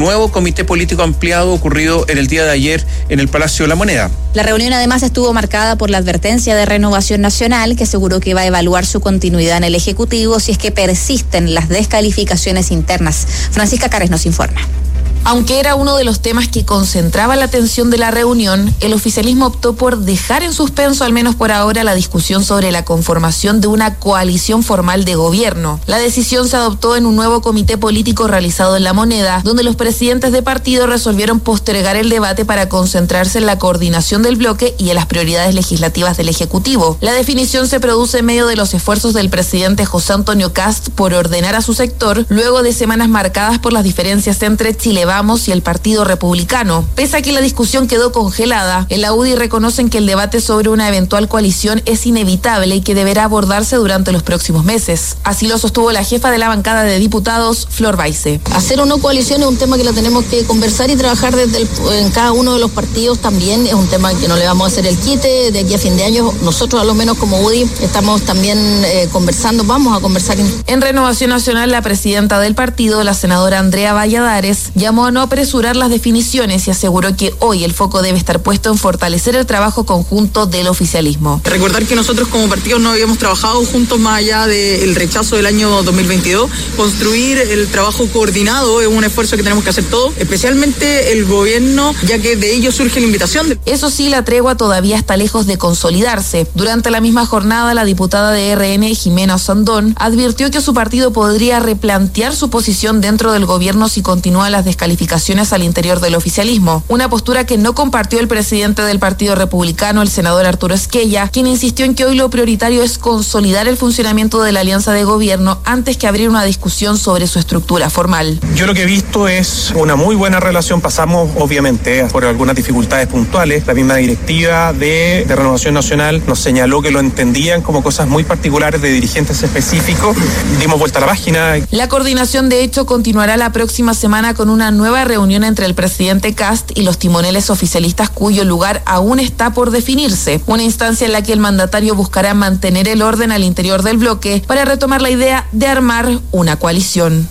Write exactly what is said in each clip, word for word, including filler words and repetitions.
nuevo comité político ampliado ocurrido en el día de ayer en el Palacio de la Moneda. La reunión además estuvo marcada por la advertencia de Renovación Nacional, que aseguró que va a evaluar su continuidad en el Ejecutivo si es que persisten las descalificaciones internas. Francisca Cares nos informa. Aunque era uno de los temas que concentraba la atención de la reunión, el oficialismo optó por dejar en suspenso, al menos por ahora, la discusión sobre la conformación de una coalición formal de gobierno. La decisión se adoptó en un nuevo comité político realizado en La Moneda, donde los presidentes de partido resolvieron postergar el debate para concentrarse en la coordinación del bloque y en las prioridades legislativas del Ejecutivo. La definición se produce en medio de los esfuerzos del presidente José Antonio Kast por ordenar a su sector, luego de semanas marcadas por las diferencias entre Chile Vamos y el Partido Republicano. Pese a que la discusión quedó congelada, en la U D I reconocen que el debate sobre una eventual coalición es inevitable y que deberá abordarse durante los próximos meses. Así lo sostuvo la jefa de la bancada de diputados, Flor Baise. Hacer o no coalición es un tema que lo tenemos que conversar y trabajar desde el, en cada uno de los partidos también. Es un tema que no le vamos a hacer el quite. De aquí a fin de año, nosotros a lo menos como U D I estamos también eh, conversando, vamos a conversar. En Renovación Nacional, la presidenta del partido, la senadora Andrea Valladares, llamó a no apresurar las definiciones y aseguró que hoy el foco debe estar puesto en fortalecer el trabajo conjunto del oficialismo. Recordar que nosotros como partidos no habíamos trabajado juntos más allá del rechazo del año dos mil veintidós. Construir el trabajo coordinado es un esfuerzo que tenemos que hacer todos, especialmente el gobierno, ya que de ello surge la invitación. Eso sí, la tregua todavía está lejos de consolidarse. Durante la misma jornada, la diputada de R N, Jimena Osandón, advirtió que su partido podría replantear su posición dentro del gobierno si continúan las descalificaciones al interior del oficialismo, una postura que no compartió el presidente del Partido Republicano, el senador Arturo Esquella, quien insistió en que hoy lo prioritario es consolidar el funcionamiento de la alianza de gobierno antes que abrir una discusión sobre su estructura formal. Yo lo que he visto es una muy buena relación, pasamos obviamente por algunas dificultades puntuales, la misma directiva de, de Renovación Nacional nos señaló que lo entendían como cosas muy particulares de dirigentes específicos, dimos vuelta a la página. La coordinación de hecho continuará la próxima semana con una nueva nueva reunión entre el presidente Kast y los timoneles oficialistas cuyo lugar aún está por definirse, una instancia en la que el mandatario buscará mantener el orden al interior del bloque para retomar la idea de armar una coalición.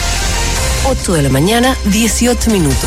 ocho de la mañana, dieciocho minutos.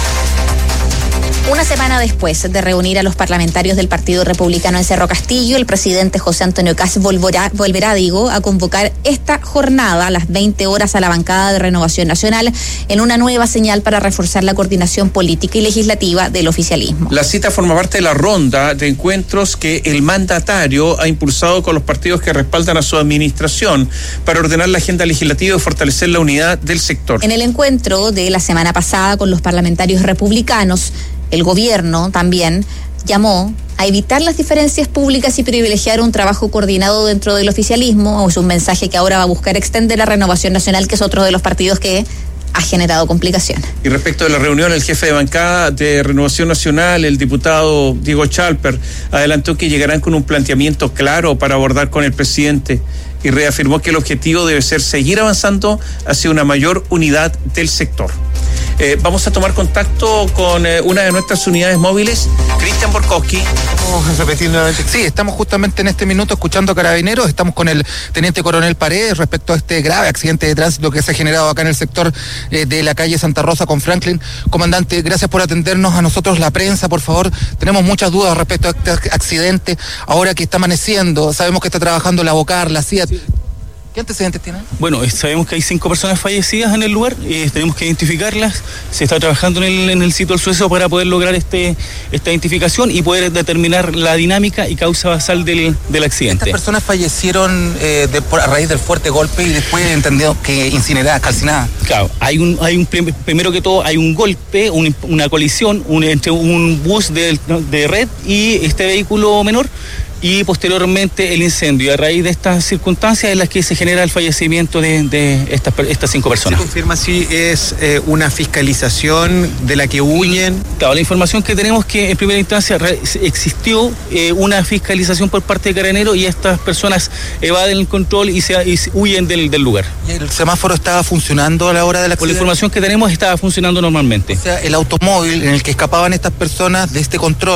Una semana después de reunir a los parlamentarios del Partido Republicano en Cerro Castillo, el presidente José Antonio Kast volverá, volverá, digo, a convocar esta jornada a las veinte horas a la bancada de Renovación Nacional en una nueva señal para reforzar la coordinación política y legislativa del oficialismo. La cita forma parte de la ronda de encuentros que el mandatario ha impulsado con los partidos que respaldan a su administración para ordenar la agenda legislativa y fortalecer la unidad del sector. En el encuentro de la semana pasada con los parlamentarios republicanos, el gobierno también llamó a evitar las diferencias públicas y privilegiar un trabajo coordinado dentro del oficialismo. Es un mensaje que ahora va a buscar extender la Renovación Nacional, que es otro de los partidos que ha generado complicaciones. Y respecto de la reunión, el jefe de bancada de Renovación Nacional, el diputado Diego Chalper, adelantó que llegarán con un planteamiento claro para abordar con el presidente y reafirmó que el objetivo debe ser seguir avanzando hacia una mayor unidad del sector. Eh, vamos a tomar contacto con eh, una de nuestras unidades móviles, Cristian Borkowski. Vamos a repetir nuevamente. Sí, estamos justamente en este minuto escuchando a Carabineros, estamos con el teniente coronel Paredes respecto a este grave accidente de tránsito que se ha generado acá en el sector eh, de la calle Santa Rosa con Franklin. Comandante, gracias por atendernos a nosotros, la prensa, por favor. Tenemos muchas dudas respecto a este accidente, ahora que está amaneciendo, sabemos que está trabajando la Bocar, la C I A. Sí. ¿Qué antecedentes tienen? Bueno, sabemos que hay cinco personas fallecidas en el lugar, eh, tenemos que identificarlas, se está trabajando en el, en el sitio del suceso para poder lograr este esta identificación y poder determinar la dinámica y causa basal del, del accidente. Estas personas fallecieron eh, de, por, a raíz del fuerte golpe y después entendido que incineradas, calcinadas. Claro, hay un, hay un primero que todo hay un golpe, un, una colisión un, entre un bus de, de red y este vehículo menor, y posteriormente el incendio. Y a raíz de estas circunstancias es las que se genera el fallecimiento de, de estas, estas cinco personas. ¿Se confirma si es eh, una fiscalización de la que huyen? Claro, la información que tenemos es que en primera instancia existió eh, una fiscalización por parte de Carabineros y estas personas evaden el control y, se, y huyen del, del lugar. ¿Y el semáforo estaba funcionando a la hora del accidente? Por la información que tenemos estaba funcionando normalmente. O sea, el automóvil en el que escapaban estas personas de este control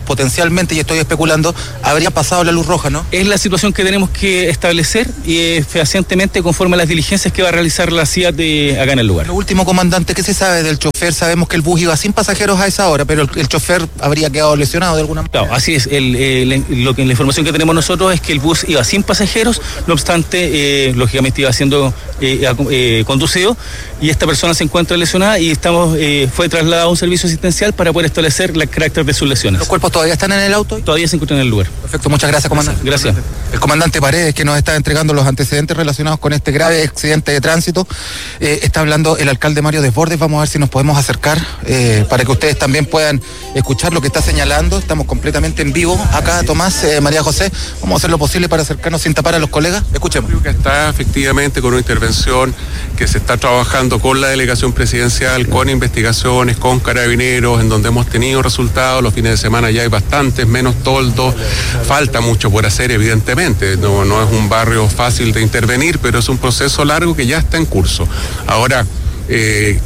potencialmente, y estoy especulando, habría pasado la luz roja, ¿no? Es la situación que tenemos que establecer y eh, fehacientemente conforme a las diligencias que va a realizar la C I A de acá en el lugar. Lo último, comandante, ¿qué se sabe del chofer? Sabemos que el bus iba sin pasajeros a esa hora, pero el, el chofer habría quedado lesionado de alguna manera. Claro, así es. El, el, lo que, la información que tenemos nosotros es que el bus iba sin pasajeros, no obstante, eh, lógicamente iba siendo eh, eh, conducido, y esta persona se encuentra lesionada y estamos eh, fue trasladado a un servicio asistencial para poder establecer el carácter de sus lesiones. ¿Los cuerpos todavía están en el auto? Todavía se encuentran en el lugar. Perfecto, muchas gracias, comandante. Gracias. El comandante Paredes, que nos está entregando los antecedentes relacionados con este grave accidente de tránsito, eh, está hablando el alcalde Mario Desbordes. Vamos a ver si nos podemos acercar eh, para que ustedes también puedan escuchar lo que está señalando. Estamos completamente en vivo acá, Tomás, eh, María José. Vamos a hacer lo posible para acercarnos sin tapar a los colegas. Escuchemos. Creo que está efectivamente con una intervención que se está trabajando con la delegación presidencial, con investigaciones, con carabineros, en donde hemos tenido resultados. Los fines de semana ya hay bastantes, menos toldos. Falta mucho por hacer, evidentemente. No, no es un barrio fácil de intervenir, pero es un proceso largo que ya está en curso. Ahora, eh,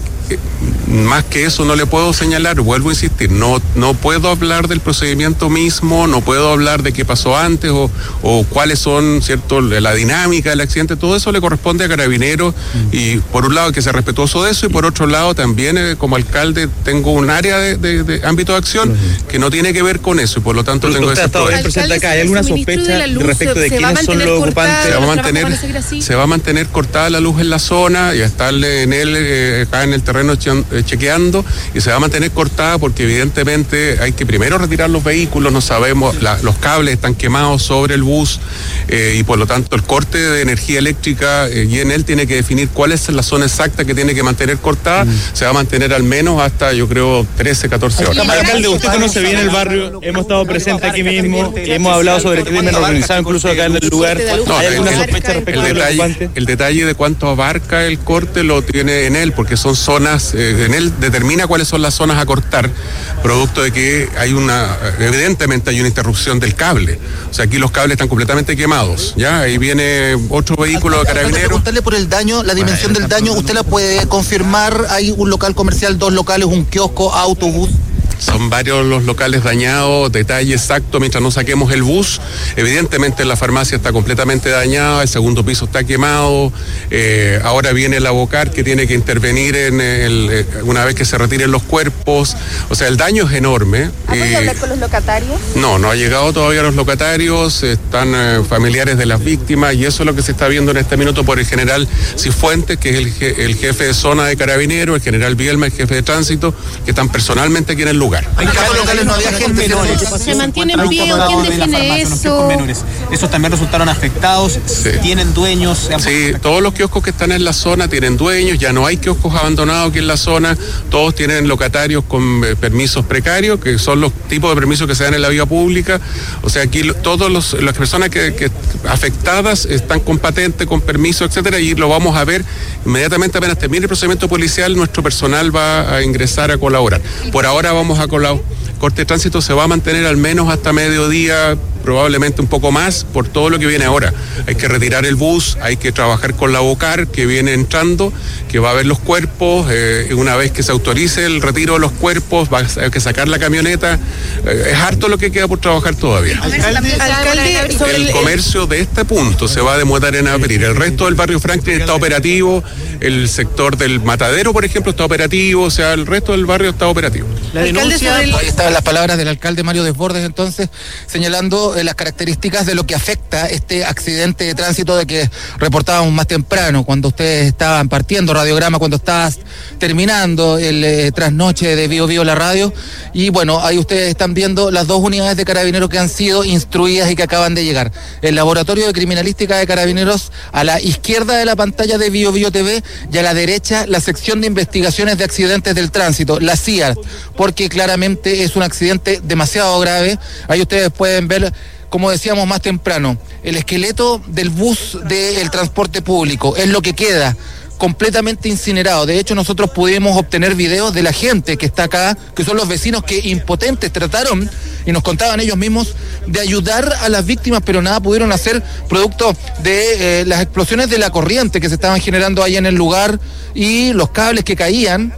más que eso no le puedo señalar, vuelvo a insistir, no, no puedo hablar del procedimiento mismo, no puedo hablar de qué pasó antes o, o cuáles son, cierto, la dinámica del accidente. Todo eso le corresponde a Carabineros mm. y por un lado que sea respetuoso de eso, y por otro lado también eh, como alcalde tengo un área de, de, de ámbito de acción mm. que no tiene que ver con eso, y por lo tanto tengo ese problema. ¿Hay alguna sospecha respecto de quiénes son los ocupantes? Se va a mantener, se va a mantener cortada la luz en la zona y a estarle en él, eh, acá en el terreno chequeando, y se va a mantener cortada porque evidentemente hay que primero retirar los vehículos, no sabemos, la, los cables están quemados sobre el bus eh, y por lo tanto el corte de energía eléctrica eh, y en él tiene que definir cuál es la zona exacta que tiene que mantener cortada. Mm. Se va a mantener al menos hasta, yo creo, trece, catorce horas. Alcalde, usted conoce bien el barrio, hemos estado presentes aquí mismo, hemos hablado sobre el crimen organizado incluso acá en el lugar. No, ¿Hay alguna el, sospecha respecto el de los detalle, ocupantes? El detalle de cuánto abarca el corte lo tiene en él, porque son zonas, eh, en él determina cuáles son las zonas a cortar, producto de que hay una, evidentemente hay una interrupción del cable. O sea, aquí los cables están completamente quemados, ¿ya? Ahí viene otro vehículo de Carabineros. Preguntarle por el daño, la dimensión bueno, del daño, ¿usted la puede confirmar? ¿Hay un local comercial, dos locales, un kiosco, autobús? Son varios los locales dañados, detalle exacto mientras no saquemos el bus. Evidentemente la farmacia está completamente dañada, el segundo piso está quemado, eh, ahora viene el Abocar que tiene que intervenir en el, una vez que se retiren los cuerpos. O sea, el daño es enorme. ¿Ha podido eh, hablar con los locatarios? No, no ha llegado todavía los locatarios, están eh, familiares de las víctimas, y eso es lo que se está viendo en este minuto por el general Cifuentes, que es el, el jefe de zona de Carabineros, el general Bielma, el jefe de tránsito, que están personalmente aquí en el lugar. En cada locales no había gente menores. ¿Se mantiene en pie o quién define eso? Esos también resultaron afectados, sí. ¿Tienen dueños? Sí, todos los kioscos que están en la zona tienen dueños, ya no hay kioscos abandonados aquí en la zona, todos tienen locatarios con eh, permisos precarios, que son los tipos de permisos que se dan en la vía pública. O sea, aquí todas las personas que, que afectadas están con patente, con permiso, etcétera, y lo vamos a ver inmediatamente apenas termine el procedimiento policial, nuestro personal va a ingresar a colaborar. Por ahora vamos a colaborar. Corte de tránsito se va a mantener al menos hasta mediodía, probablemente un poco más, por todo lo que viene ahora. Hay que retirar el bus, hay que trabajar con la Abocar que viene entrando, que va a ver los cuerpos, eh, una vez que se autorice el retiro de los cuerpos, va a, hay que sacar la camioneta. Eh, es harto lo que queda por trabajar todavía. Alcalde, alcalde, sobre el, el comercio de este punto se va a demorar en abrir. El resto del barrio Franklin está operativo, el sector del Matadero, por ejemplo, está operativo, o sea, el resto del barrio está operativo. La denuncia, ahí estaban las palabras del alcalde Mario Desbordes, entonces, señalando eh, las características de lo que afecta este accidente de tránsito de que reportábamos más temprano, cuando ustedes estaban partiendo radiograma, cuando estabas terminando el eh, trasnoche de Bio Bio la radio, y bueno, ahí ustedes están viendo las dos unidades de Carabineros que han sido instruidas y que acaban de llegar. El laboratorio de criminalística de Carabineros a la izquierda de la pantalla de Bio Bio T V, y a la derecha la sección de investigaciones de accidentes del tránsito, la C I A R, porque claramente es un accidente demasiado grave. Ahí ustedes pueden ver, como decíamos más temprano, el esqueleto del bus del transporte público, es lo que queda, completamente incinerado. De hecho, nosotros pudimos obtener videos de la gente que está acá, que son los vecinos que impotentes trataron, y nos contaban ellos mismos, de ayudar a las víctimas, pero nada pudieron hacer, producto de eh, las explosiones de la corriente que se estaban generando ahí en el lugar y los cables que caían.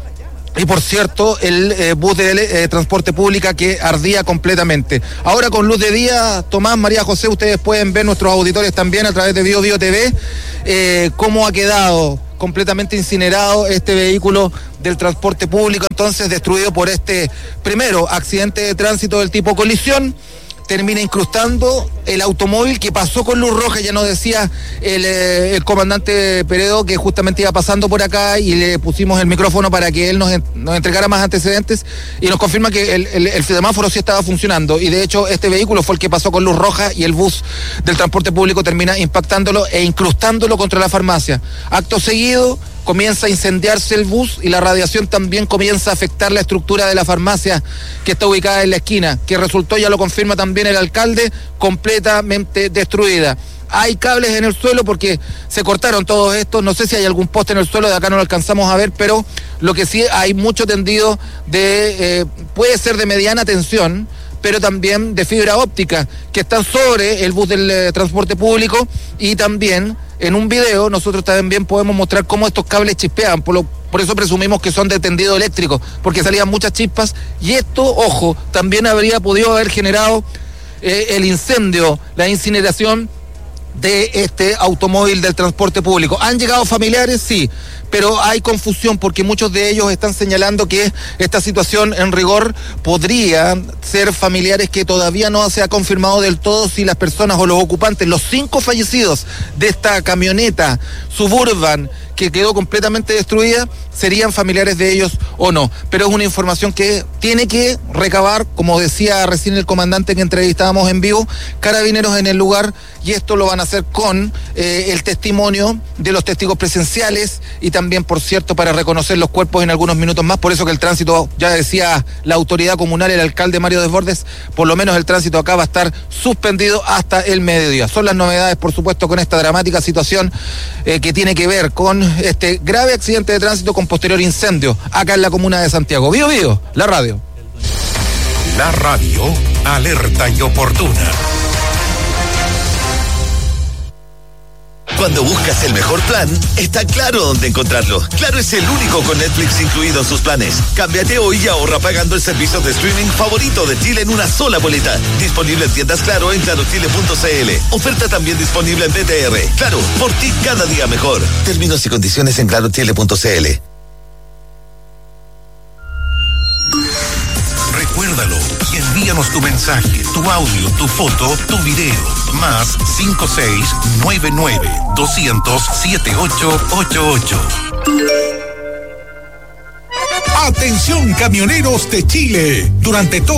Y por cierto, el eh, bus de eh, transporte pública que ardía completamente. Ahora con luz de día, Tomás, María José, ustedes pueden ver, nuestros auditores también a través de Bio Bio T V, eh, cómo ha quedado completamente incinerado este vehículo del transporte público, entonces destruido por este primero accidente de tránsito del tipo colisión. Termina incrustando el automóvil que pasó con luz roja. Ya nos decía el, eh, el comandante Peredo que justamente iba pasando por acá y le pusimos el micrófono para que él nos, nos entregara más antecedentes y nos confirma que el, el, el semáforo sí estaba funcionando, y de hecho este vehículo fue el que pasó con luz roja y el bus del transporte público termina impactándolo e incrustándolo contra la farmacia. Acto seguido comienza a incendiarse el bus y la radiación también comienza a afectar la estructura de la farmacia que está ubicada en la esquina, que resultó, ya lo confirma también el alcalde, completamente destruida. Hay cables en el suelo porque se cortaron todos estos, no sé si hay algún poste en el suelo, de acá no lo alcanzamos a ver, pero lo que sí hay mucho tendido de, eh, puede ser de mediana tensión, pero también de fibra óptica, que están sobre el bus del eh, transporte público, y también en un video nosotros también podemos mostrar cómo estos cables chispean, por, lo, por eso presumimos que son de tendido eléctrico, porque salían muchas chispas, y esto, ojo, también habría podido haber generado eh, el incendio, la incineración de este automóvil del transporte público. ¿Han llegado familiares? Sí, pero hay confusión porque muchos de ellos están señalando que esta situación en rigor podría ser familiares que todavía no se ha confirmado del todo si las personas o los ocupantes, los cinco fallecidos de esta camioneta Suburban que quedó completamente destruida, serían familiares de ellos o no. Pero es una información que tiene que recabar, como decía recién el comandante que entrevistábamos en vivo, Carabineros en el lugar, y esto lo van a hacer con eh, el testimonio de los testigos presenciales y también, por cierto, para reconocer los cuerpos en algunos minutos más. Por eso que el tránsito, ya decía la autoridad comunal, el alcalde Mario Desbordes, por lo menos el tránsito acá va a estar suspendido hasta el mediodía. Son las novedades, por supuesto, con esta dramática situación eh, que tiene que ver con este grave accidente de tránsito con posterior incendio acá en la comuna de Santiago. Bio Bio, la radio. La radio, alerta y oportuna. Cuando buscas el mejor plan, está claro dónde encontrarlo. Claro es el único con Netflix incluido en sus planes. Cámbiate hoy y ahorra pagando el servicio de streaming favorito de Chile en una sola boleta. Disponible en tiendas Claro en claro chile punto c l. Oferta también disponible en B T R. Claro, por ti cada día mejor. Términos y condiciones en claro chile punto c l. Recuérdalo y envíanos tu mensaje, tu audio, tu foto, tu video. Más cinco seis nueve nueve dos cero cero siete ocho ocho ocho. Atención camioneros de Chile. Durante todo